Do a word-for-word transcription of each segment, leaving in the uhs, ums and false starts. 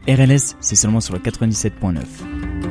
R L S, c'est seulement sur le quatre-vingt-dix-sept point neuf.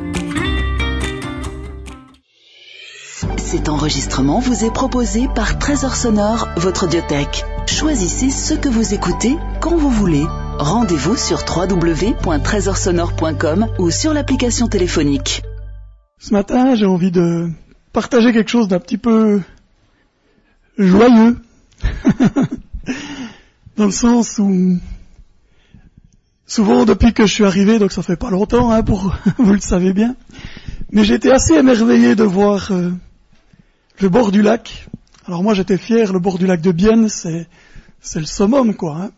Cet enregistrement vous est proposé par Trésor Sonore, votre audiothèque. Choisissez ce que vous écoutez quand vous voulez. Rendez-vous sur w w w point trésor sonore point com ou sur l'application téléphonique. Ce matin, j'ai envie de partager quelque chose d'un petit peu joyeux. Dans le sens où, souvent depuis que je suis arrivé, donc ça fait pas longtemps, hein, pour vous le savez bien, mais j'étais assez émerveillé de voir euh, le bord du lac. Alors moi j'étais fier, le bord du lac de Bienne, c'est c'est le summum, quoi. Hein.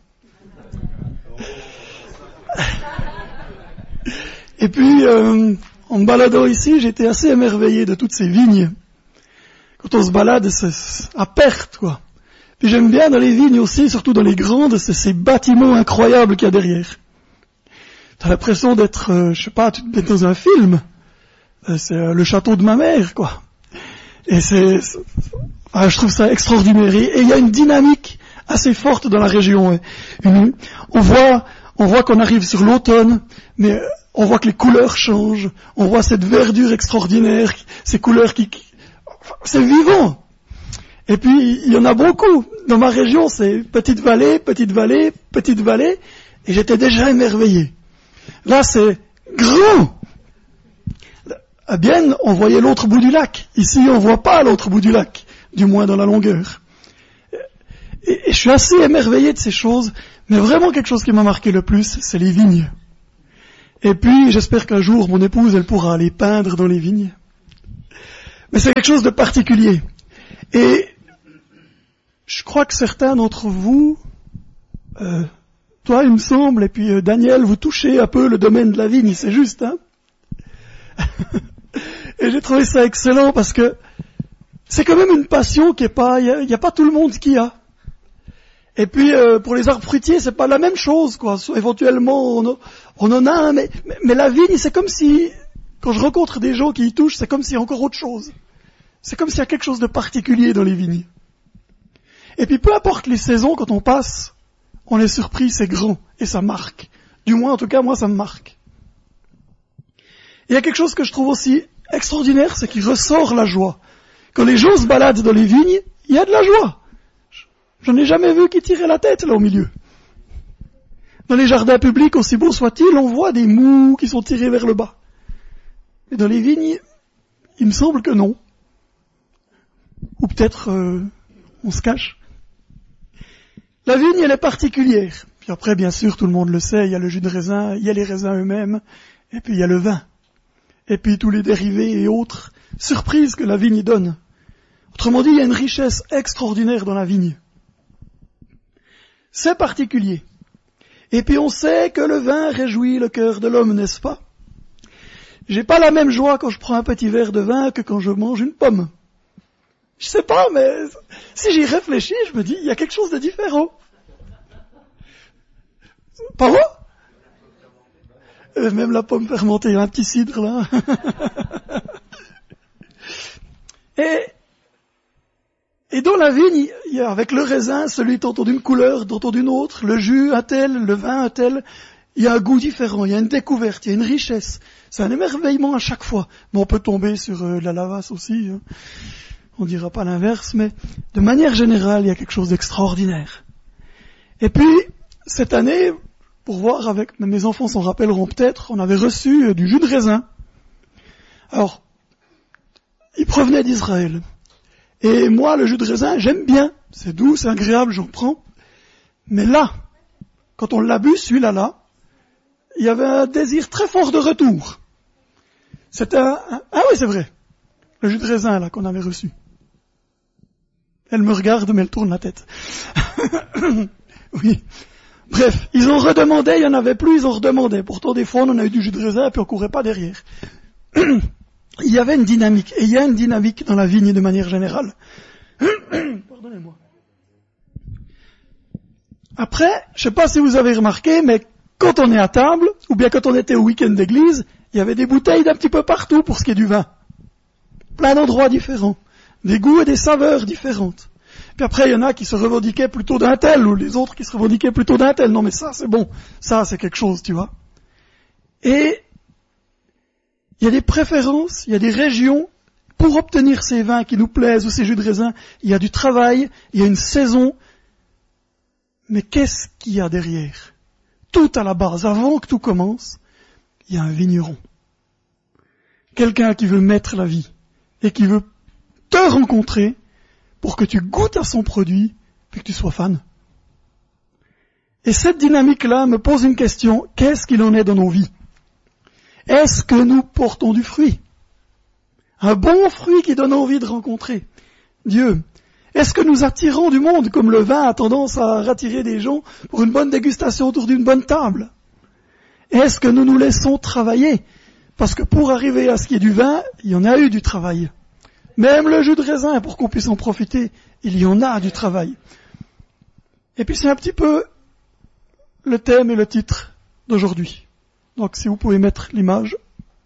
Et puis, euh, en me baladant ici, j'étais assez émerveillé de toutes ces vignes. Quand on se balade, c'est à perte, quoi. Puis j'aime bien dans les vignes aussi, surtout dans les grandes, c'est ces bâtiments incroyables qu'il y a derrière. T'as l'impression d'être, euh, je sais pas, d'être dans un film. Euh, c'est euh, le château de ma mère, quoi. Et c'est, c'est ah, je trouve ça extraordinaire. Et il y a une dynamique assez forte dans la région. Une, on voit, on voit qu'on arrive sur l'automne, mais on voit que les couleurs changent. On voit cette verdure extraordinaire, ces couleurs qui, qui c'est vivant. Et puis, il y en a beaucoup. Dans ma région, c'est petite vallée, petite vallée, petite vallée. Et j'étais déjà émerveillé. Là, c'est grand. À Bienne, on voyait l'autre bout du lac. Ici, on voit pas l'autre bout du lac. Du moins dans la longueur. Et, et je suis assez émerveillé de ces choses. Mais vraiment, quelque chose qui m'a marqué le plus, c'est les vignes. Et puis, j'espère qu'un jour, mon épouse, elle pourra aller peindre dans les vignes. Mais c'est quelque chose de particulier. Et je crois que certains d'entre vous, euh, toi il me semble, et puis euh, Daniel, vous touchez un peu le domaine de la vigne, c'est juste, hein. Et j'ai trouvé ça excellent parce que c'est quand même une passion qui est pas, il y a, y a pas tout le monde qui a. Et puis euh, pour les arbres fruitiers, c'est pas la même chose, quoi. Éventuellement, on, on en a un, mais, mais, mais la vigne, c'est comme si, quand je rencontre des gens qui y touchent, c'est comme s'il y a encore autre chose. C'est comme s'il y a quelque chose de particulier dans les vignes. Et puis peu importe les saisons, quand on passe, on est surpris, c'est grand, et ça marque. Du moins, en tout cas, moi, ça me marque. Et il y a quelque chose que je trouve aussi extraordinaire, c'est qu'il ressort la joie. Quand les gens se baladent dans les vignes, il y a de la joie. Je n'ai jamais vu qui tirait la tête, là, au milieu. Dans les jardins publics, aussi beaux soient-ils, on voit des mous qui sont tirés vers le bas. Et dans les vignes, il me semble que non. Ou peut-être euh, on se cache. La vigne, elle est particulière. Puis après, bien sûr, tout le monde le sait, il y a le jus de raisin, il y a les raisins eux-mêmes, et puis il y a le vin. Et puis tous les dérivés et autres surprises que la vigne donne. Autrement dit, il y a une richesse extraordinaire dans la vigne. C'est particulier. Et puis on sait que le vin réjouit le cœur de l'homme, n'est-ce pas? J'ai pas la même joie quand je prends un petit verre de vin que quand je mange une pomme. Je sais pas, mais si j'y réfléchis, je me dis, il y a quelque chose de différent. Pas vrai? Même la pomme fermentée, un petit cidre là. et, et dans la vigne, il y a avec le raisin, celui tantôt d'une couleur, tantôt d'une autre, le jus un tel, le vin un tel, il y a un goût différent, il y a une découverte, il y a une richesse. C'est un émerveillement à chaque fois. Mais on peut tomber sur euh, la lavasse aussi, hein. On dira pas l'inverse, mais de manière générale, il y a quelque chose d'extraordinaire. Et puis, cette année, pour voir avec, mes enfants s'en rappelleront peut-être, on avait reçu euh, du jus de raisin. Alors, il provenait d'Israël. Et moi, le jus de raisin, j'aime bien. C'est doux, c'est agréable, j'en prends. Mais là, quand on l'a bu, celui-là, là, il y avait un désir très fort de retour. C'était un, un... Ah oui, c'est vrai. Le jus de raisin, là, qu'on avait reçu. Elle me regarde, mais elle tourne la tête. Oui. Bref, ils ont redemandé, il n'y en avait plus, ils ont redemandé. Pourtant, des fois, on en a eu du jus de raisin, puis on courait pas derrière. Il y avait une dynamique, et il y a une dynamique dans la vigne de manière générale. Pardonnez-moi. Après, je sais pas si vous avez remarqué, mais quand on est à table, ou bien quand on était au week-end d'église, il y avait des bouteilles d'un petit peu partout pour ce qui est du vin. Plein d'endroits différents. Des goûts et des saveurs différentes. Puis après, il y en a qui se revendiquaient plutôt d'un tel, ou les autres qui se revendiquaient plutôt d'un tel. Non mais ça, c'est bon. Ça, c'est quelque chose, tu vois. Et il y a des préférences, il y a des régions. Pour obtenir ces vins qui nous plaisent ou ces jus de raisin, il y a du travail, il y a une saison. Mais qu'est-ce qu'il y a derrière? Tout à la base, avant que tout commence, il y a un vigneron. Quelqu'un qui veut mettre la vie et qui veut te rencontrer pour que tu goûtes à son produit et que tu sois fan. Et cette dynamique-là me pose une question. Qu'est-ce qu'il en est dans nos vies? Est-ce que nous portons du fruit? Un bon fruit qui donne envie de rencontrer Dieu. Est-ce que nous attirons du monde comme le vin a tendance à attirer des gens pour une bonne dégustation autour d'une bonne table? Est-ce que nous nous laissons travailler? Parce que pour arriver à ce qui est du vin, il y en a eu du travail. Même le jus de raisin, pour qu'on puisse en profiter, il y en a du travail. Et puis c'est un petit peu le thème et le titre d'aujourd'hui. Donc si vous pouvez mettre l'image.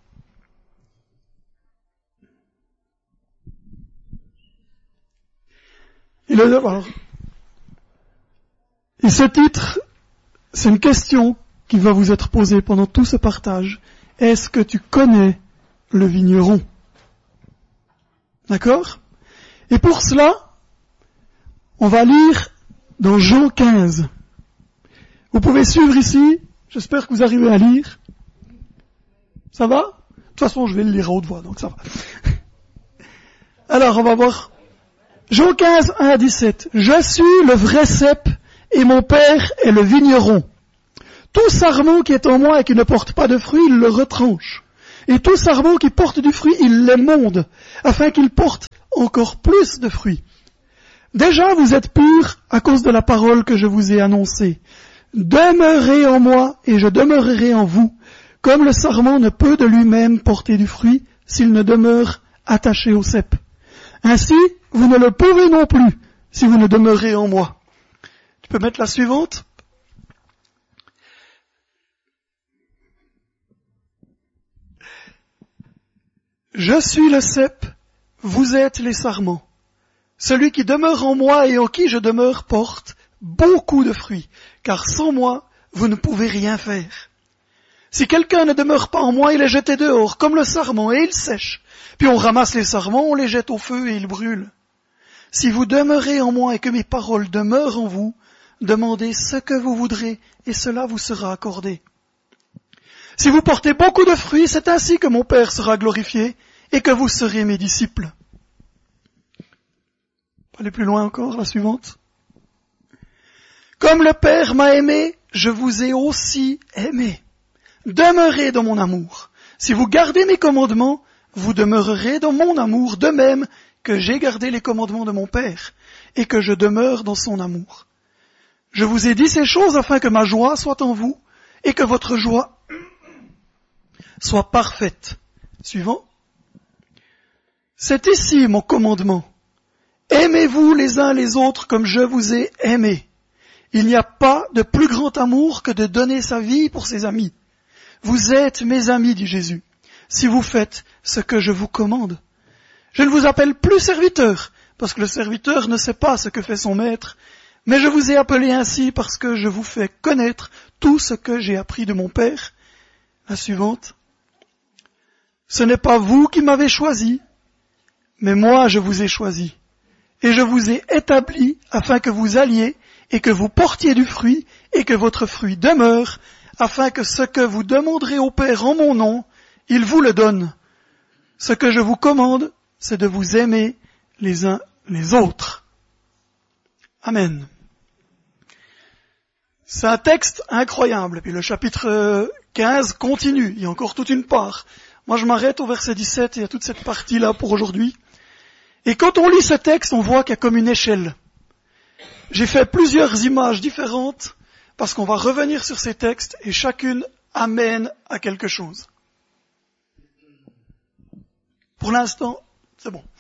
Et, le, alors, et ce titre, c'est une question qui va vous être posée pendant tout ce partage. Est-ce que tu connais le vigneron? D'accord? Et pour cela, on va lire dans Jean quinze. Vous pouvez suivre ici. J'espère que vous arrivez à lire. Ça va? De toute façon, je vais le lire à haute voix, donc ça va. Alors, on va voir. Jean quinze, un à dix-sept. Je suis le vrai cep et mon père est le vigneron. Tout sarment qui est en moi et qui ne porte pas de fruit, il le retranche. Et tout sarment qui porte du fruit, il l'émonde, afin qu'il porte encore plus de fruits. Déjà vous êtes purs à cause de la parole que je vous ai annoncée. Demeurez en moi et je demeurerai en vous, comme le sarment ne peut de lui-même porter du fruit s'il ne demeure attaché au cep. Ainsi, vous ne le pouvez non plus si vous ne demeurez en moi. Tu peux mettre la suivante? Je suis le cep, vous êtes les sarments. Celui qui demeure en moi et en qui je demeure porte beaucoup de fruits, car sans moi, vous ne pouvez rien faire. Si quelqu'un ne demeure pas en moi, il est jeté dehors, comme le sarment, et il sèche. Puis on ramasse les sarments, on les jette au feu et ils brûlent. Si vous demeurez en moi et que mes paroles demeurent en vous, demandez ce que vous voudrez et cela vous sera accordé. Si vous portez beaucoup de fruits, c'est ainsi que mon Père sera glorifié et que vous serez mes disciples. Allez plus loin encore, la suivante. Comme le Père m'a aimé, je vous ai aussi aimé. Demeurez dans mon amour. Si vous gardez mes commandements, vous demeurerez dans mon amour, de même que j'ai gardé les commandements de mon Père, et que je demeure dans son amour. Je vous ai dit ces choses afin que ma joie soit en vous, et que votre joie soit parfaite. Suivant. C'est ici mon commandement. Aimez-vous les uns les autres comme je vous ai aimés. Il n'y a pas de plus grand amour que de donner sa vie pour ses amis. Vous êtes mes amis, dit Jésus, si vous faites ce que je vous commande. Je ne vous appelle plus serviteur, parce que le serviteur ne sait pas ce que fait son maître, mais je vous ai appelé ainsi parce que je vous fais connaître tout ce que j'ai appris de mon Père. La suivante. Ce n'est pas vous qui m'avez choisi, mais moi je vous ai choisi, et je vous ai établi afin que vous alliez et que vous portiez du fruit et que votre fruit demeure, afin que ce que vous demanderez au Père en mon nom, il vous le donne. Ce que je vous commande, c'est de vous aimer les uns les autres. Amen. C'est un texte incroyable. Et puis le chapitre quinze continue. Il y a encore toute une part. Moi, je m'arrête au verset dix-sept et à toute cette partie-là pour aujourd'hui. Et quand on lit ce texte, on voit qu'il y a comme une échelle. J'ai fait plusieurs images différentes parce qu'on va revenir sur ces textes et chacune amène à quelque chose. Pour l'instant, c'est bon.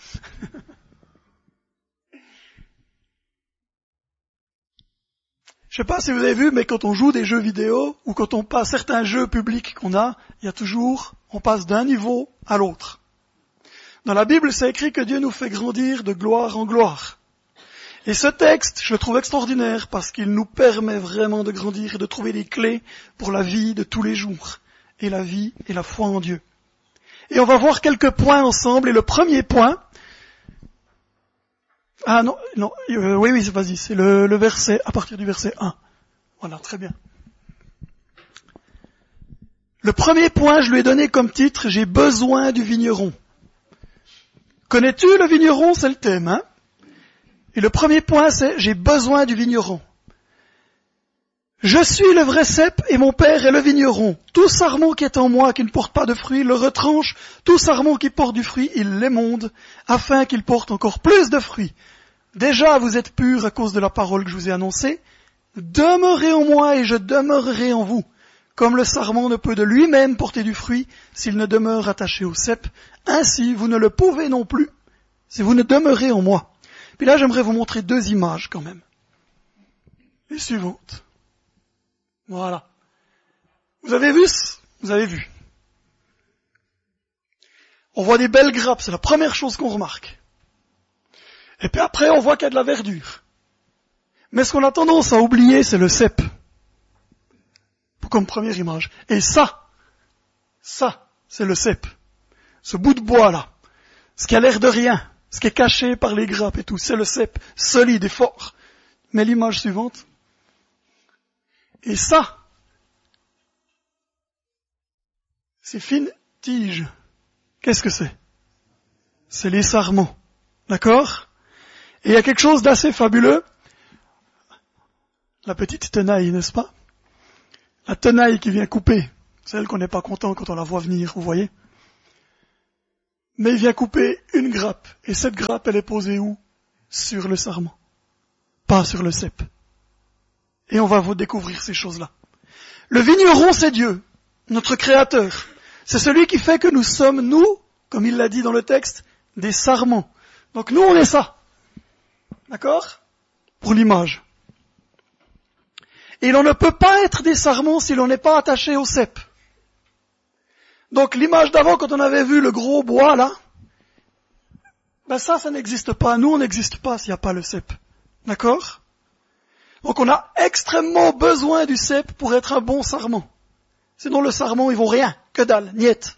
Je sais pas si vous avez vu, mais quand on joue des jeux vidéo ou quand on passe certains jeux publics qu'on a, il y a toujours, on passe d'un niveau à l'autre. Dans la Bible, c'est écrit que Dieu nous fait grandir de gloire en gloire. Et ce texte, je le trouve extraordinaire parce qu'il nous permet vraiment de grandir et de trouver les clés pour la vie de tous les jours. et la vie et la foi en Dieu. Et on va voir quelques points ensemble. Et le premier point, ah non, non, euh, oui, oui, vas-y, c'est le, le verset, à partir du verset un. Voilà, très bien. Le premier point, je lui ai donné comme titre, j'ai besoin du vigneron. Connais-tu le vigneron? C'est le thème, hein? Et le premier point, c'est, j'ai besoin du vigneron. Je suis le vrai cep et mon père est le vigneron. Tout sarment qui est en moi, qui ne porte pas de fruit, le retranche. Tout sarment qui porte du fruit, il l'émonde, afin qu'il porte encore plus de fruits. Déjà, vous êtes purs à cause de la parole que je vous ai annoncée. Demeurez en moi et je demeurerai en vous. Comme le sarment ne peut de lui-même porter du fruit s'il ne demeure attaché au cep, ainsi vous ne le pouvez non plus si vous ne demeurez en moi. Puis là, j'aimerais vous montrer deux images quand même. Les suivantes. Voilà. Vous avez vu? Vous avez vu. On voit des belles grappes, c'est la première chose qu'on remarque. Et puis après, on voit qu'il y a de la verdure. Mais ce qu'on a tendance à oublier, c'est le cep. Comme première image. Et ça, ça, c'est le cep. Ce bout de bois là, ce qui a l'air de rien, ce qui est caché par les grappes et tout, c'est le cep, solide et fort. Mais l'image suivante. Et ça, ces fines tiges, qu'est-ce que c'est? C'est les sarments. D'accord? Et il y a quelque chose d'assez fabuleux. La petite tenaille, n'est-ce pas? La tenaille qui vient couper, celle qu'on n'est pas content quand on la voit venir, vous voyez? Mais il vient couper une grappe, et cette grappe, elle est posée où? Sur le sarment, pas sur le cep. Et on va vous découvrir ces choses-là. Le vigneron, c'est Dieu, notre Créateur. C'est celui qui fait que nous sommes, nous, comme il l'a dit dans le texte, des sarments. Donc nous, on est ça. D'accord? Pour l'image. Et l'on ne peut pas être des sarments si l'on n'est pas attaché au cep. Donc l'image d'avant, quand on avait vu le gros bois là, ben ça, ça n'existe pas. Nous, on n'existe pas s'il n'y a pas le cep. D'accord? Donc on a extrêmement besoin du cep pour être un bon sarment. Sinon le sarment, il vaut rien, que dalle, niet.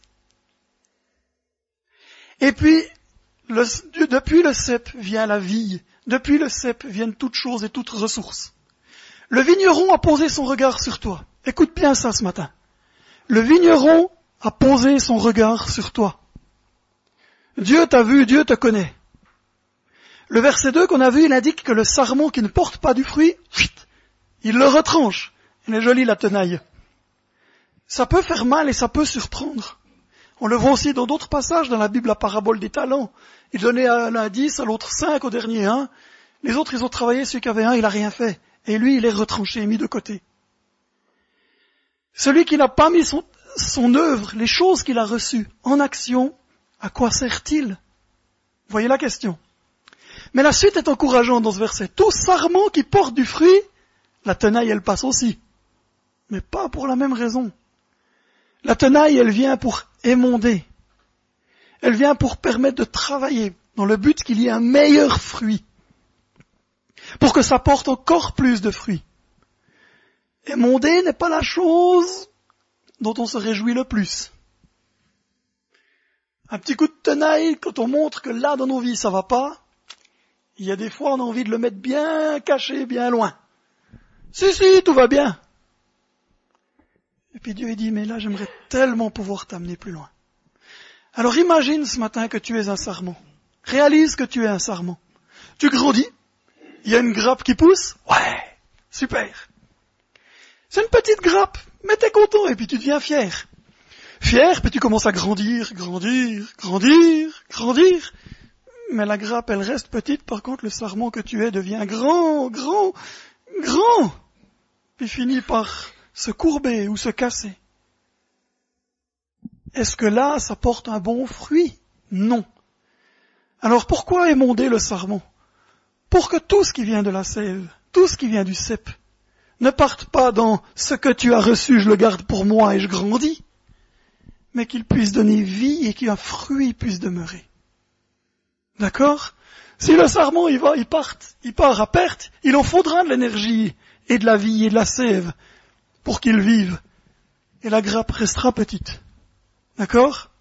Et puis, le, depuis le cep vient la vie. Depuis le cep viennent toutes choses et toutes ressources. Le vigneron a posé son regard sur toi. Écoute bien ça ce matin. Le vigneron a posé son regard sur toi. Dieu t'a vu, Dieu te connaît. Le verset deux qu'on a vu, il indique que le sarment qui ne porte pas du fruit, il le retranche. Il est joli la tenaille. Ça peut faire mal et ça peut surprendre. On le voit aussi dans d'autres passages dans la Bible, la parabole des talents. Il donnait à l'un dix, à l'autre cinq, au dernier un. Les autres, ils ont travaillé, celui qui avait un, il n'a rien fait. Et lui, il est retranché, mis de côté. Celui qui n'a pas mis son, son œuvre, les choses qu'il a reçues, en action, à quoi sert-il? Voyez la question. Mais la suite est encourageante dans ce verset. Tout sarment qui porte du fruit, la tenaille, elle passe aussi. Mais pas pour la même raison. La tenaille, elle vient pour émonder. Elle vient pour permettre de travailler, dans le but qu'il y ait un meilleur fruit. Pour que ça porte encore plus de fruits. Émonder n'est pas la chose dont on se réjouit le plus. Un petit coup de tenaille, quand on montre que là dans nos vies ça va pas, il y a des fois on a envie de le mettre bien caché, bien loin. Si, si, tout va bien. Et puis Dieu dit, mais là j'aimerais tellement pouvoir t'amener plus loin. Alors imagine ce matin que tu es un sarment. Réalise que tu es un sarment. Tu grandis. Il y a une grappe qui pousse? Ouais, super. C'est une petite grappe, mais t'es content et puis tu deviens fier. Fier, puis tu commences à grandir, grandir, grandir, grandir. Mais la grappe, elle reste petite, par contre le sarment que tu es devient grand, grand, grand. Puis finit par se courber ou se casser. Est-ce que là, ça porte un bon fruit? Non. Alors pourquoi émonder le sarment? Pour que tout ce qui vient de la sève, tout ce qui vient du cep, ne parte pas dans ce que tu as reçu, je le garde pour moi et je grandis, mais qu'il puisse donner vie et qu'un fruit puisse demeurer. D'accord? Si le sarment, il va, il part, il part à perte, il en faudra de l'énergie et de la vie et de la sève pour qu'il vive. et la grappe restera petite. D'accord?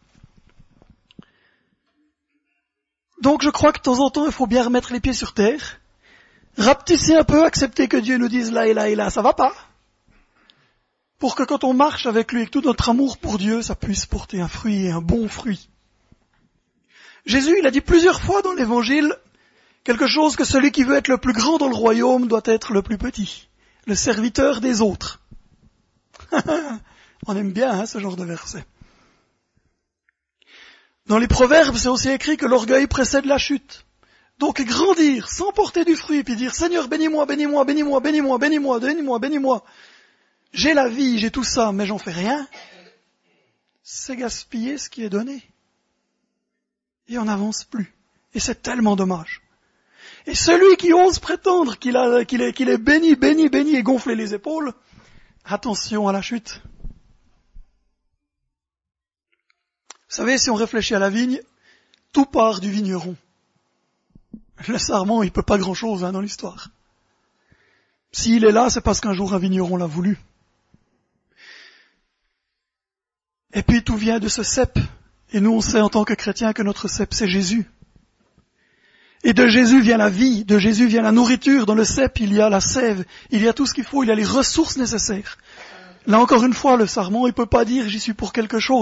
Donc je crois que de temps en temps, il faut bien remettre les pieds sur terre, rapetisser un peu, accepter que Dieu nous dise là et là et là, ça va pas. Pour que quand on marche avec lui, avec tout notre amour pour Dieu, ça puisse porter un fruit et un bon fruit. Jésus, il a dit plusieurs fois dans l'évangile quelque chose que celui qui veut être le plus grand dans le royaume doit être le plus petit, le serviteur des autres. On aime bien hein, ce genre de verset. Dans les proverbes, c'est aussi écrit que l'orgueil précède la chute. Donc grandir sans porter du fruit, puis dire Seigneur, bénis-moi, bénis-moi, bénis-moi, bénis-moi, bénis-moi, bénis-moi, bénis-moi. J'ai la vie, j'ai tout ça, mais j'en fais rien. C'est gaspiller ce qui est donné. Et on n'avance plus. Et c'est tellement dommage. Et celui qui ose prétendre qu'il, a, qu'il, est, qu'il est béni, béni, béni et gonfler les épaules, attention à la chute. Vous savez, si on réfléchit à la vigne, tout part du vigneron. Le sarment, il peut pas grand-chose hein, dans l'histoire. S'il est là, c'est parce qu'un jour un vigneron l'a voulu. Et puis tout vient de ce cep. Et nous, on sait en tant que chrétiens que notre cep, c'est Jésus. Et de Jésus vient la vie, de Jésus vient la nourriture. Dans le cep, il y a la sève, il y a tout ce qu'il faut, il y a les ressources nécessaires. Là encore une fois, le sarment, il peut pas dire « j'y suis pour quelque chose ».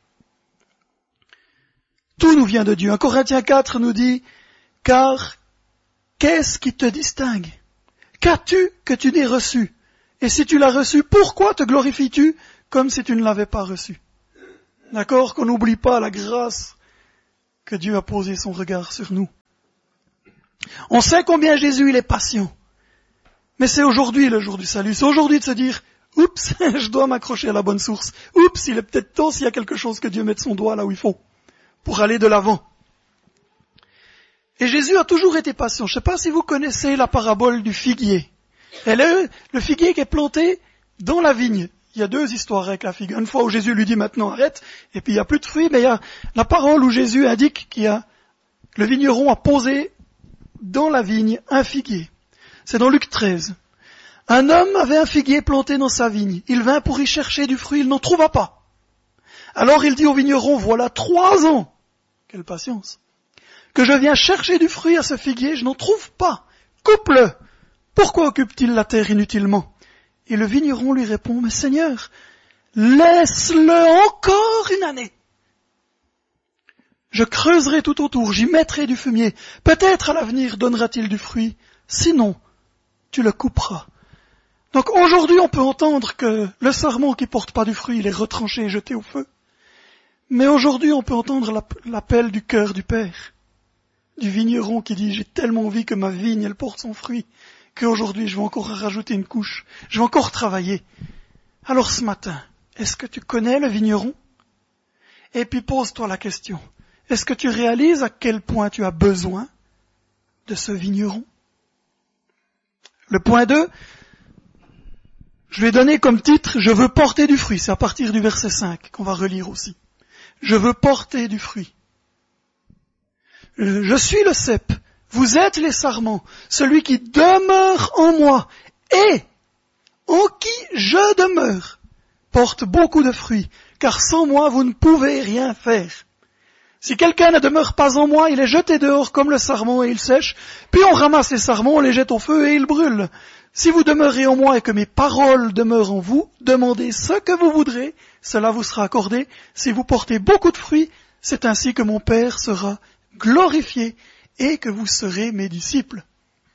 Tout nous vient de Dieu. Un Corinthiens quatre nous dit « car qu'est-ce qui te distingue ? Qu'as-tu que tu n'aies reçu ? Et si tu l'as reçu, pourquoi te glorifies-tu comme si tu ne l'avais pas reçu ?» D'accord ? Qu'on n'oublie pas la grâce que Dieu a posé son regard sur nous. On sait combien Jésus il est patient. Mais c'est aujourd'hui le jour du salut. C'est aujourd'hui de se dire « Oups, je dois m'accrocher à la bonne source. Oups, il est peut-être temps s'il y a quelque chose que Dieu mette son doigt là où il faut pour aller de l'avant. » Et Jésus a toujours été patient. Je ne sais pas si vous connaissez la parabole du figuier. Elle est le figuier qui est planté dans la vigne. Il y a deux histoires avec la figue. Une fois où Jésus lui dit maintenant arrête, et puis il n'y a plus de fruits, mais il y a la parole où Jésus indique qu'il y a le vigneron a posé dans la vigne un figuier. C'est dans Luc treize. Un homme avait un figuier planté dans sa vigne. Il vint pour y chercher du fruit, il n'en trouva pas. Alors il dit au vigneron, voilà trois ans, quelle patience, que je viens chercher du fruit à ce figuier, je n'en trouve pas. Coupe-le. Pourquoi occupe-t-il la terre inutilement ? Et le vigneron lui répond, mais Seigneur, laisse-le encore une année. Je creuserai tout autour, j'y mettrai du fumier. Peut-être à l'avenir donnera-t-il du fruit. Sinon, tu le couperas. Donc aujourd'hui, on peut entendre que le sarment qui porte pas du fruit, il est retranché et jeté au feu. Mais aujourd'hui, on peut entendre l'appel du cœur du Père, du vigneron qui dit, j'ai tellement envie que ma vigne, elle porte son fruit, qu'aujourd'hui, je vais encore rajouter une couche, je vais encore travailler. Alors ce matin, est-ce que tu connais le vigneron ? Et puis pose-toi la question, est-ce que tu réalises à quel point tu as besoin de ce vigneron ? Le point deux, je vais donner comme titre, je veux porter du fruit. C'est à partir du verset cinq qu'on va relire aussi. Je veux porter du fruit. Je suis le cep, vous êtes les sarments, celui qui demeure en moi et en qui je demeure porte beaucoup de fruits, car sans moi vous ne pouvez rien faire. Si quelqu'un ne demeure pas en moi, il est jeté dehors comme le sarment et il sèche, puis on ramasse les sarments, on les jette au feu et ils brûlent. Si vous demeurez en moi et que mes paroles demeurent en vous, demandez ce que vous voudrez, cela vous sera accordé. Si vous portez beaucoup de fruits, c'est ainsi que mon Père sera glorifié et que vous serez mes disciples.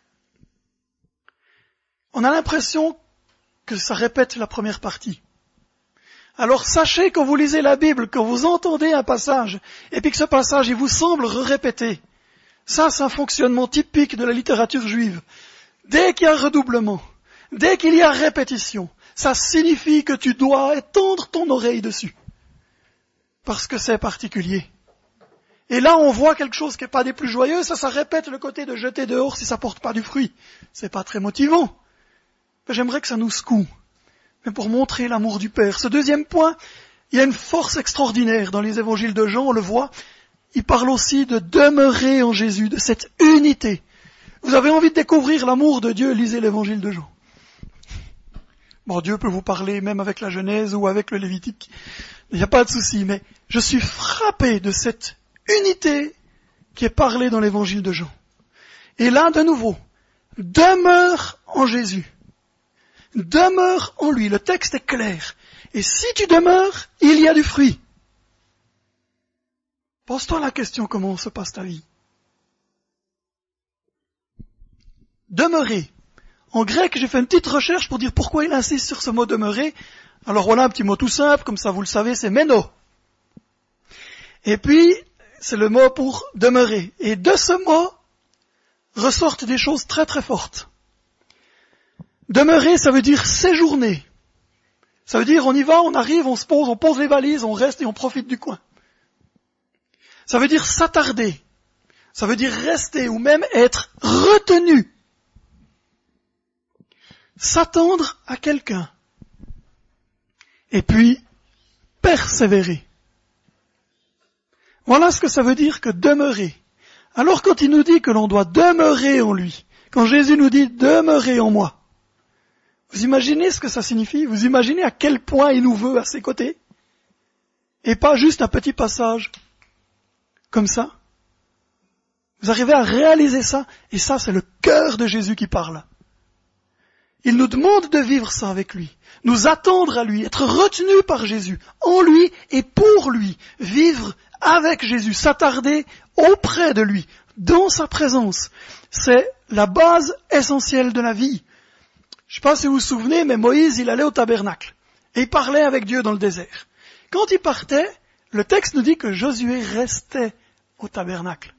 On a l'impression que ça répète la première partie. Alors sachez quand vous lisez la Bible, quand vous entendez un passage, et puis que ce passage il vous semble répéter, ça c'est un fonctionnement typique de la littérature juive. Dès qu'il y a redoublement, dès qu'il y a répétition, ça signifie que tu dois étendre ton oreille dessus. Parce que c'est particulier. Et là, on voit quelque chose qui n'est pas des plus joyeux, ça, ça répète le côté de jeter dehors si ça porte pas du fruit. C'est pas très motivant. Mais j'aimerais que ça nous secoue. Mais pour montrer l'amour du Père. Ce deuxième point, il y a une force extraordinaire dans les évangiles de Jean, on le voit. Il parle aussi de demeurer en Jésus, de cette unité. Vous avez envie de découvrir l'amour de Dieu, lisez l'évangile de Jean. Bon, Dieu peut vous parler même avec la Genèse ou avec le Lévitique. Il n'y a pas de souci, mais je suis frappé de cette unité qui est parlée dans l'évangile de Jean. Et là, de nouveau, demeure en Jésus. Demeure en lui. Le texte est clair. Et si tu demeures, il y a du fruit. Pose-toi la question, comment se passe ta vie? Demeurer. En grec, j'ai fait une petite recherche pour dire pourquoi il insiste sur ce mot demeurer. Alors voilà un petit mot tout simple, comme ça vous le savez, c'est meno. Et puis, c'est le mot pour demeurer. Et de ce mot ressortent des choses très très fortes. Demeurer, ça veut dire séjourner. Ça veut dire on y va, on arrive, on se pose, on pose les valises, on reste et on profite du coin. Ça veut dire s'attarder. Ça veut dire rester ou même être retenu. S'attendre à quelqu'un. Et puis, persévérer. Voilà ce que ça veut dire que demeurer. Alors quand il nous dit que l'on doit demeurer en lui, quand Jésus nous dit demeurer en moi, vous imaginez ce que ça signifie? Vous imaginez à quel point il nous veut à ses côtés? Et pas juste un petit passage comme ça? Vous arrivez à réaliser ça? Et ça, c'est le cœur de Jésus qui parle. Il nous demande de vivre ça avec lui, nous attendre à lui, être retenus par Jésus, en lui et pour lui, vivre avec Jésus, s'attarder auprès de lui, dans sa présence. C'est la base essentielle de la vie. Je ne sais pas si vous vous souvenez, mais Moïse, il allait au tabernacle et il parlait avec Dieu dans le désert. Quand il partait, le texte nous dit que Josué restait au tabernacle.